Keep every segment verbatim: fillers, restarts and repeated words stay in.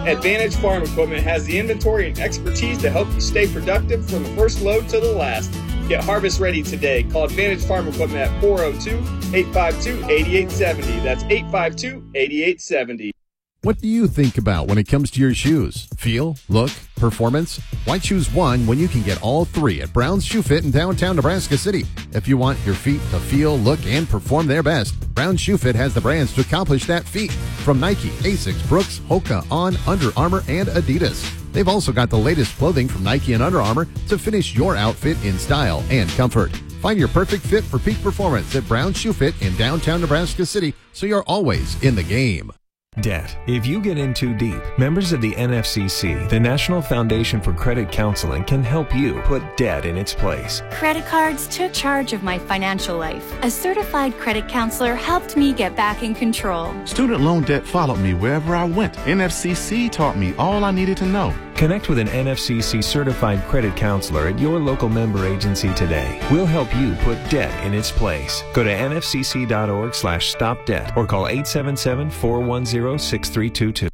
Advantage Farm Equipment has the inventory and expertise to help you stay productive from the first load to the last. Get harvest ready today. Call Advantage Farm Equipment at four oh two, eight five two, eight eight seven oh. That's eight five two, eight eight seven oh. What do you think about when it comes to your shoes? Feel, look, performance? Why choose one when you can get all three at Brown's Shoe Fit in downtown Nebraska City? If you want your feet to feel, look, and perform their best, Brown's Shoe Fit has the brands to accomplish that feat. From Nike, Asics, Brooks, Hoka, On, Under Armour, and Adidas. They've also got the latest clothing from Nike and Under Armour to finish your outfit in style and comfort. Find your perfect fit for peak performance at Brown's Shoe Fit in downtown Nebraska City, so you're always in the game. Debt. If you get in too deep, members of the N F C C, the National Foundation for Credit Counseling, can help you put debt in its place. Credit cards took charge of my financial life. A certified credit counselor helped me get back in control. Student loan debt followed me wherever I went. N F C C taught me all I needed to know. Connect with an N F C C certified credit counselor at your local member agency today. We'll help you put debt in its place. Go to N F C C dot org slash stop debt or call eight seven seven, four one zero, six three two two.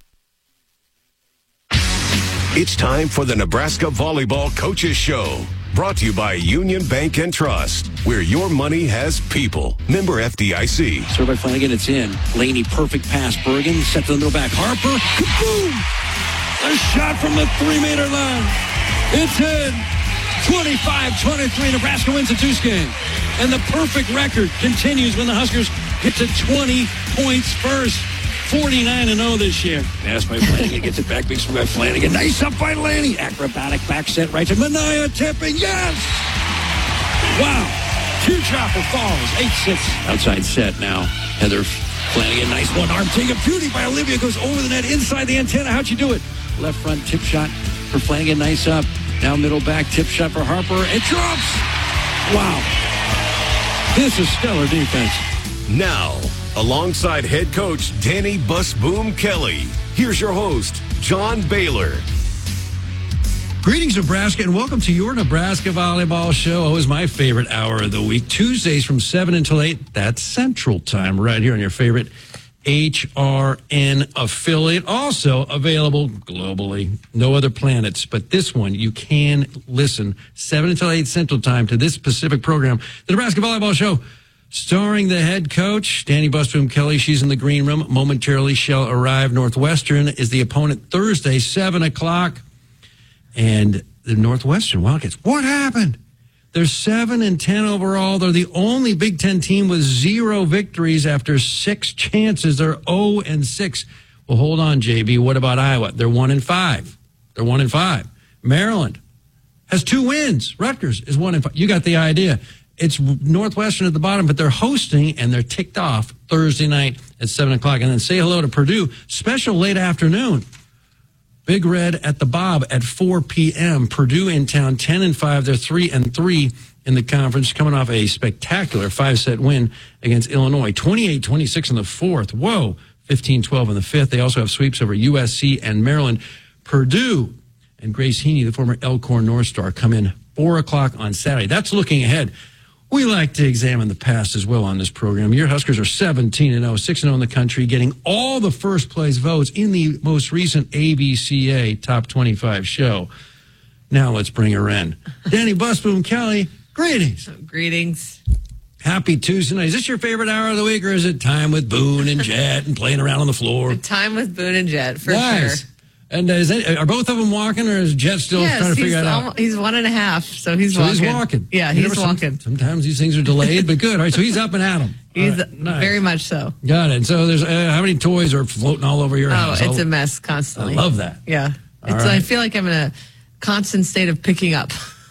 It's time for the Nebraska Volleyball Coaches Show. Brought to you by Union Bank and Trust, where your money has people. Member F D I C. Serve by Flanagan, it's in. Laney, perfect pass. Bergen, set to the middle back. Harper, kaboom! A shot from the three-meter line. It's in. twenty-five twenty-three. Nebraska wins the Deuce game. And the perfect record continues when the Huskers get to twenty points first. forty-nine and oh this year. Pass by Flanagan. Gets it back. Big swing by Flanagan. Nice up by Laney. Acrobatic back set right to Mania. Tipping. Yes! Wow. Two chopper falls. eight six. Outside set now. Heather Flanagan. Nice one-arm take. A beauty by Olivia. Goes over the net. Inside the antenna. How'd you do it? Left front tip shot for Flanagan. Nice up. Now middle back tip shot for Harper. It drops. Wow. This is stellar defense. Now, alongside head coach Danny Busboom Kelly, here's your host, John Baylor. Greetings, Nebraska, and welcome to your Nebraska Volleyball Show. Always my favorite hour of the week. Tuesdays from seven until eight. That's Central Time right here on your favorite H R N affiliate. Also available globally. No other planets, but this one you can listen seven until eight Central Time to this specific program, the Nebraska Volleyball Show, starring the head coach, Danny Busboom Kelly. She's in the green room. Momentarily she'll arrive. Northwestern is the opponent Thursday, seven o'clock. And the Northwestern Wildcats, what happened? They're seven and ten overall. They're the only Big Ten team with zero victories after six chances. They're oh and six. Well, hold on, J B. What about Iowa? They're one and five. They're one and five. Maryland has two wins. Rutgers is one and five. You got the idea. It's Northwestern at the bottom, but they're hosting and they're ticked off Thursday night at seven o'clock. And then say hello to Purdue. Special late afternoon. Big Red at the Bob at four p.m. Purdue in town, ten and five. They're three and three in the conference, coming off a spectacular five-set win against Illinois. twenty-eight twenty-six in the fourth. Whoa. fifteen twelve in the fifth. They also have sweeps over U S C and Maryland. Purdue and Grace Heaney, the former Elkhorn North Star, come in four o'clock on Saturday. That's looking ahead. We like to examine the past as well on this program. Your Huskers are seventeen and oh, six and oh in the country, getting all the first place votes in the most recent A B C A Top twenty-five show. Now let's bring her in. Danny Busboom Kelly, greetings. Greetings. Happy Tuesday night. Is this your favorite hour of the week, or is it time with Boone and Jet and playing around on the floor? Time with Boone and Jet, for nice. sure. And uh, is that, are both of them walking, or is Jet still yes, trying to figure it out? Almost, he's one and a half, so he's so walking. he's walking. Yeah, you he's walking. Some, sometimes these things are delayed, but good. All right, so he's up and at 'em. He's right, nice. Very much so. Got it. So there's uh, how many toys are floating all over your oh, house? Oh, it's I'll, a mess constantly. I love that. Yeah. All it's, right. I feel like I'm in a constant state of picking up.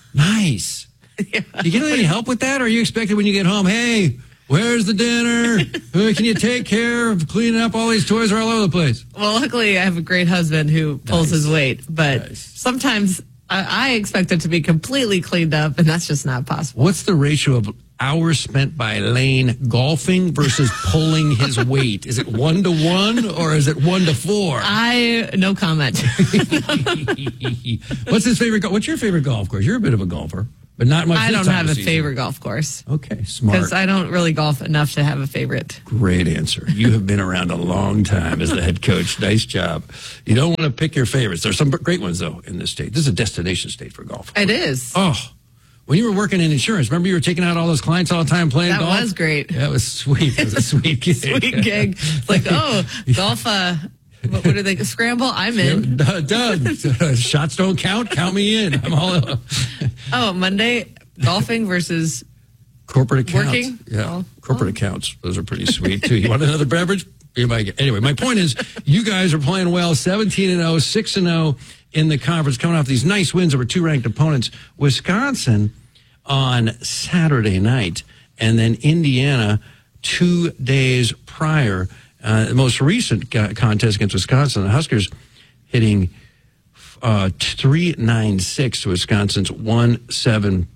Nice. Yeah. You get any help with that, or are you expected when you get home, hey, where's the dinner? Can you take care of cleaning up all these toys are all over the place? Well, luckily I have a great husband who pulls nice. his weight, but nice. sometimes I, I expect it to be completely cleaned up, and that's just not possible. What's the ratio of hours spent by Lane golfing versus pulling his weight? Is it one to one, or is it one to four? I, no comment. What's his favorite, what's your favorite golf course? You're a bit of a golfer. But not much. I this don't time have of a season. favorite golf course. Okay, smart. Because I don't really golf enough to have a favorite. Great answer. You have been around a long time as the head coach. Nice job. You don't want to pick your favorites. There's some great ones, though, in this state. This is a destination state for golf. It is. Oh, when you were working in insurance, remember you were taking out all those clients all the time playing That golf? was great. That was sweet. It was a sweet gig. Sweet gig. It's like, oh, golf, uh, what, what are they, scramble? I'm in. Done. Shots don't count. Count me in. I'm all Oh, Monday, golfing versus corporate accounts. working? Yeah, Oh, corporate oh. accounts. Those are pretty sweet, too. You want another beverage? You might get- Anyway, my point is, you guys are playing well, seventeen and oh, six and oh in the conference, coming off these nice wins over two ranked opponents. Wisconsin on Saturday night, and then Indiana two days prior. Uh, the most recent co- contest against Wisconsin, the Huskers hitting uh, three ninety-six to Wisconsin's one seventy-one.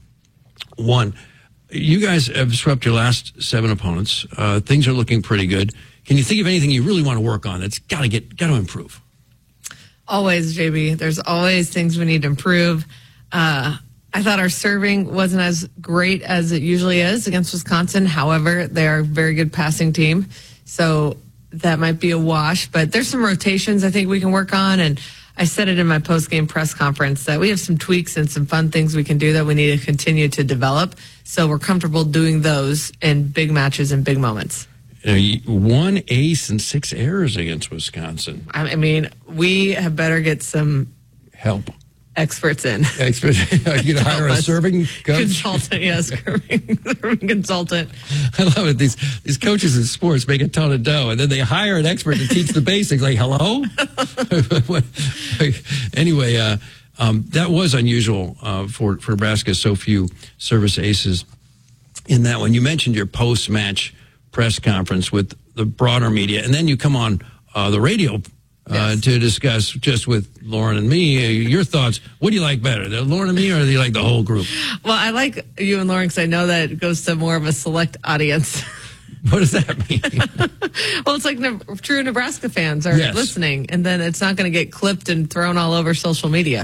You guys have swept your last seven opponents. Uh, things are looking pretty good. Can you think of anything you really want to work on that's got to get got to improve? Always, J B. There's always things we need to improve. Uh, I thought our serving wasn't as great as it usually is against Wisconsin. However, they are a very good passing team. So that might be a wash. But there's some rotations I think we can work on. And I said it in my post-game press conference that we have some tweaks and some fun things we can do that we need to continue to develop. So we're comfortable doing those in big matches and big moments. Uh, one ace and six errors against Wisconsin. I mean, we have better get some Help. experts in. Expert, you know, hire a serving coach. Consultant, yes, serving, serving consultant. I love it. These these coaches in sports make a ton of dough, and then they hire an expert to teach the basics. Like, hello. Anyway, uh, um, that was unusual uh, for for Nebraska. So few service aces in that one. You mentioned your post match press conference with the broader media, and then you come on uh, the radio uh, yes. to discuss just with Lauren and me uh, your thoughts. What do you like better, the Lauren and me, or do you like the whole group? Well, I like you and Lauren because I know that it goes to more of a select audience. What does that mean? Well, it's like ne- true Nebraska fans are yes. listening, and then it's not going to get clipped and thrown all over social media.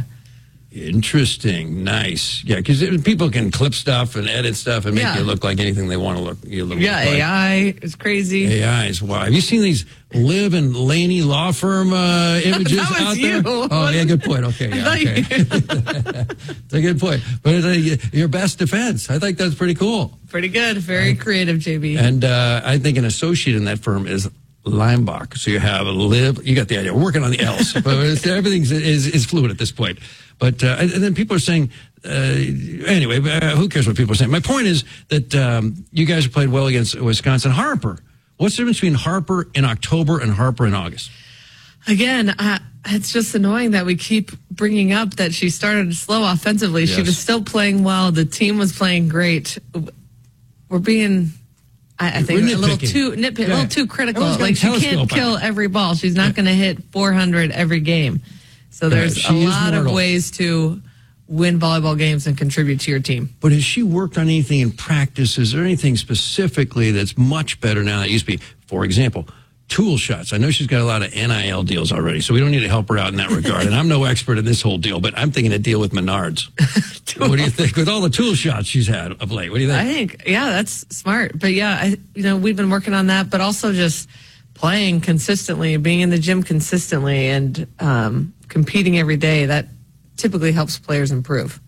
Interesting. Nice. Yeah, because people can clip stuff and edit stuff and make Yeah. you look like anything they want to look. You look Yeah, like. A I is crazy. A I is wild. Have you seen these Liv and Laney law firm uh, images That was out there? you. Oh, yeah, good point. Okay, I yeah, thought okay. you- It's a good point. But uh, your best defense, I think that's pretty cool. Pretty good. Very creative, J B. And uh, I think an associate in that firm is Leimbach. So you have a Liv. You got the idea. We're working on the L's, but it's, everything is, is fluid at this point. But uh, and then people are saying, uh, anyway, uh, who cares what people are saying? My point is that um, you guys have played well against Wisconsin. Harper. What's the difference between Harper in October and Harper in August? Again, uh, it's just annoying that we keep bringing up that she started slow offensively. She Yes. was still playing well. The team was playing great. We're being, I, I think, We're a little nitpicking. too nitpick, Yeah. a little too critical. Everyone's got Like a she can't telescope kill out. every ball. She's not going to hit four hundred every game. So there's she a is lot of mortal. ways to win volleyball games and contribute to your team. But has she worked on anything in practice? Is there anything specifically that's much better now than it used to be? For example, tool shots. I know she's got a lot of N I L deals already, so we don't need to help her out in that regard. And I'm no expert in this whole deal, but I'm thinking a deal with Menards. What do you think? With all the tool shots she's had of late, what do you think? I think, yeah, that's smart. But yeah, I, you know, we've been working on that, but also just playing consistently, being in the gym consistently, and um, competing every day. That typically helps players improve.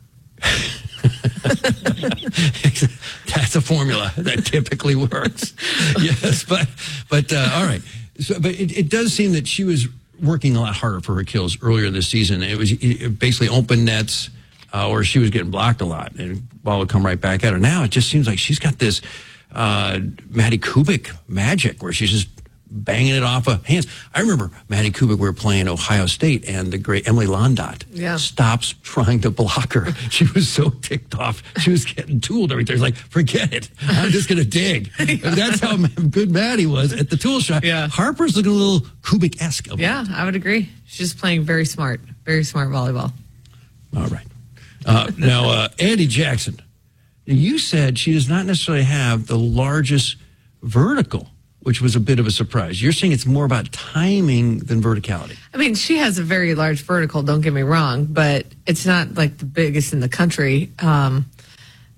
That's a formula that typically works. Yes, but but uh, all right. So, but it, it does seem that she was working a lot harder for her kills earlier this season. It was it basically open nets, uh, or she was getting blocked a lot, and the ball would come right back at her. Now it just seems like she's got this uh, Maddie Kubik magic where she's just banging it off of hands. I remember Maddie Kubik, we were playing Ohio State, and the great Emily Londot Yeah. stops trying to block her. She was so ticked off. She was getting tooled every time. She's like, forget it. I'm just going to dig. Yeah. That's how good Maddie was at the tool shot. Yeah. Harper's looking a little Kubik-esque. Yeah, I would agree. She's just playing very smart, very smart volleyball. All right. Uh, now, uh, Andy Jackson, you said she does not necessarily have the largest vertical, which was a bit of a surprise. You're saying it's more about timing than verticality. I mean, she has a very large vertical, don't get me wrong, but it's not like the biggest in the country. Um,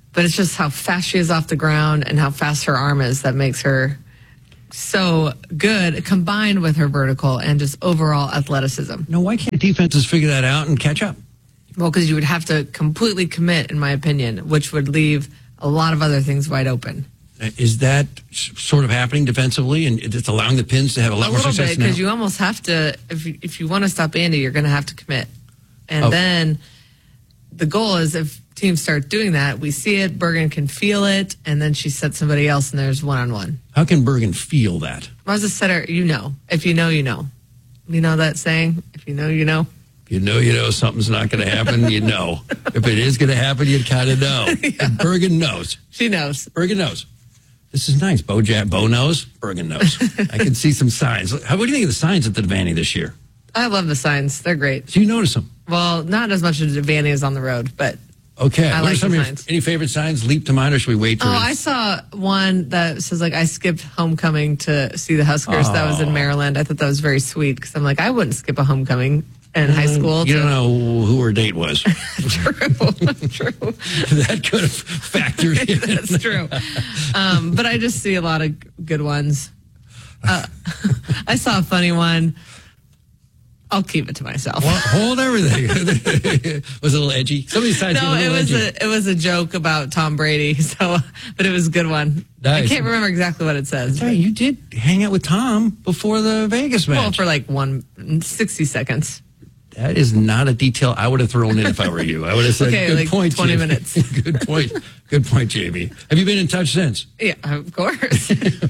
but it's just how fast she is off the ground and how fast her arm is that makes her so good, combined with her vertical and just overall athleticism. No, why can't defenses figure that out and catch up? Well, because you would have to completely commit, in my opinion, which would leave a lot of other things wide open. Is that sort of happening defensively, and it's allowing the Pins to have a lot a more little success bit, now? because you almost have to, if you, if you want to stop Andy, you're going to have to commit. And Oh. then the goal is if teams start doing that, we see it, Bergen can feel it, and then she sets somebody else, and there's one-on-one. How can Bergen feel that? As a setter, you know. If you know, you know. You know that saying? If you know, you know. You know, you know something's not going to happen. You know, if it is going to happen, you kind of know. Yeah. And Bergen knows. She knows. Bergen knows. This is nice. Bo, Jack, Bo knows. Bergen knows. I can see some signs. How, what do you think of the signs at the Devaney this year? I love the signs. They're great. So you notice them? Well, not as much as Devaney is on the road, but Okay. I What like are some the of your, signs. any favorite signs leap to mind, or should we wait for Oh, I saw one that says, like, I skipped homecoming to see the Huskers. That was in Maryland. I thought that was very sweet because I'm like, I wouldn't skip a homecoming in high school. You to- don't know who her date was. True. True. That could have factored in. That's true. Um, but I just see a lot of good ones. Uh, I saw a funny one. I'll keep it to myself. Well, hold everything. Was it a little edgy? Some of these signs No, get a it little was edgy. a it was a joke about Tom Brady. So, but it was a good one. Nice. I can't remember exactly what it says. Sorry, you did hang out with Tom before the Vegas match. Well, for like one sixty seconds. That is not a detail I would have thrown in if I were you. I would have said, Okay, good like point, twenty Jamie." minutes. Good point. Good point, Jamie. Have you been in touch since? Yeah, of course.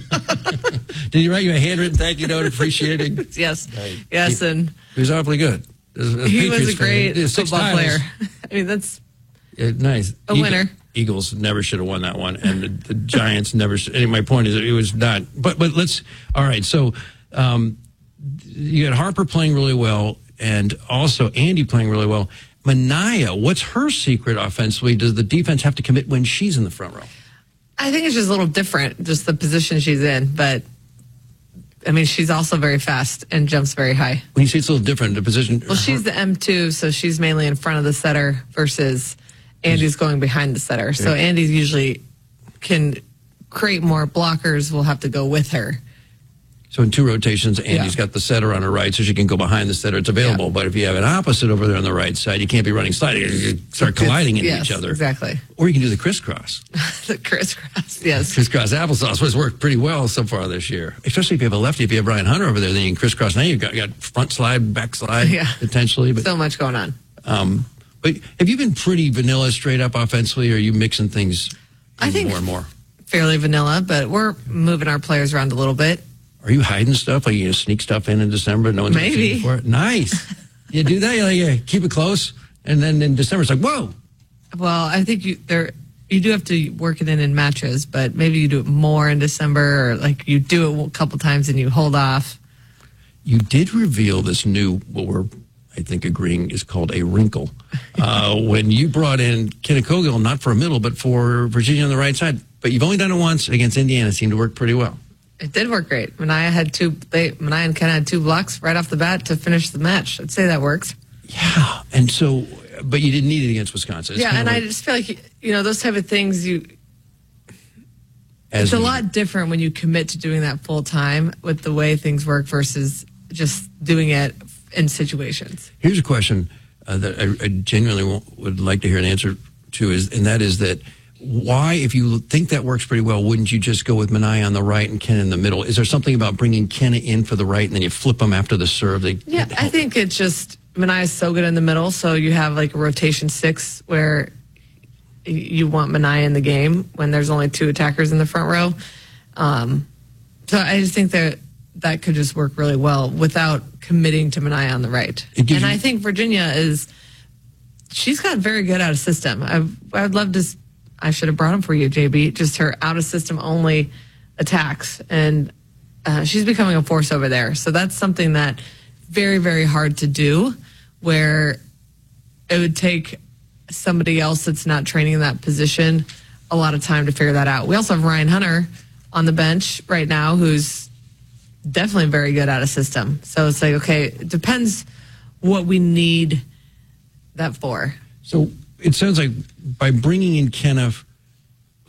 Did he write you a handwritten thank you note appreciating? yes, Right. yes, He- and He was awfully good. As- as he was Patriots a fan, great he did six football titles. player. I mean, that's Yeah, nice. A winner. Eagles never should have won that one, and the, the Giants never. Should, and my point is, it was not. But but let's. All right. So um, you had Harper playing really well, and also Andy playing really well. Mania, what's her secret offensively? Does the defense have to commit when she's in the front row? I think it's just a little different, just the position she's in. But I mean, she's also very fast and jumps very high. When you say it's a little different, the position. Well, she's the M two, so she's mainly in front of the setter versus Andy's going behind the setter. So Andy's usually can create more blockers. Will have to go with her. So in two rotations, Andy's Yeah. got the setter on her right, so she can go behind the setter. It's available. Yeah. But if you have an opposite over there on the right side, you can't be running sliding. You start colliding into Yes, each other. exactly. Or you can do the crisscross. The crisscross, yes. Crisscross applesauce has worked pretty well so far this year. Especially if you have a lefty. If you have Brian Hunter over there, then you can crisscross. Now you've got, got front slide, back slide, Yeah. potentially. But So much going on. um, but have you been pretty vanilla straight up offensively, or are you mixing things I in think- more and more? Fairly vanilla, but we're moving our players around a little bit. Are you hiding stuff? Like you gonna sneak stuff in in December? No one's gonna see Maybe. you for it? Nice. You do that? You like, yeah, keep it close. And then in December, it's like, whoa. Well, I think you there you do have to work it in in matches, but maybe you do it more in December, or like you do it a couple times and you hold off. You did reveal this new, what we're, I think, agreeing is called a wrinkle. Uh, when you brought in Kenna Cogill, not for a middle, but for Virginia on the right side. But you've only done it once against Indiana. It seemed to work pretty well. It did work great. Mania had two. They Mania and Ken had two blocks right off the bat to finish the match. I'd say that works. Yeah. And so, but you didn't need it against Wisconsin. It's yeah, kind and of I like- just feel like you know those type of things. You as it's a you- lot different when you commit to doing that full time with the way things work versus just doing it in situations. Here's a question uh, that I, I genuinely w- would like to hear an answer to, is, and that is that why, if you think that works pretty well, wouldn't you just go with Mania on the right and Kenna in the middle? Is there something about bringing Kenna in for the right and then you flip them after the serve? They, Yeah, I think it's just Mania is so good in the middle, so you have like a rotation six where y- you want Mania in the game when there's only two attackers in the front row. Um, so I just think that that could just work really well without committing to Mania on the right. It gives And you- I think Virginia is she's got very good out of system. I I'd love to. s- I should have brought him for you, J B. Just her out of system only attacks, and uh, she's becoming a force over there. So that's something that very very hard to do, where it would take somebody else that's not training in that position a lot of time to figure that out. We also have Ryan Hunter on the bench right now, who's definitely very good out of system. So it's like, okay, it depends what we need that for. So it sounds like by bringing in Kenna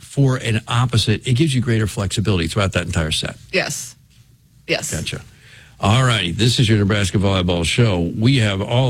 for an opposite, it gives you greater flexibility throughout that entire set. Yes. Yes. Gotcha. All righty. This is your Nebraska Volleyball Show. We have all